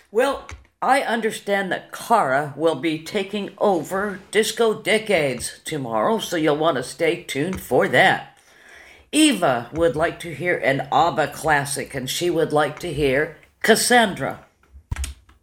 Well, I understand that Kara will be taking over Disco Decades tomorrow, so you'll want to stay tuned for that. Eva would like to hear an ABBA classic, and she would like to hear Cassandra.